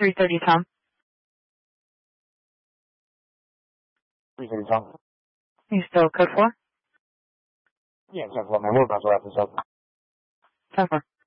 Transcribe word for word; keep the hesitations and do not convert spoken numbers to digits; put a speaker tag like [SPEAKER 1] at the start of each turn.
[SPEAKER 1] three thirty, Tom.
[SPEAKER 2] three thirty, Tom.
[SPEAKER 1] You still code four?
[SPEAKER 2] Yeah, ten four, man. We're about to wrap this up.
[SPEAKER 1] ten four.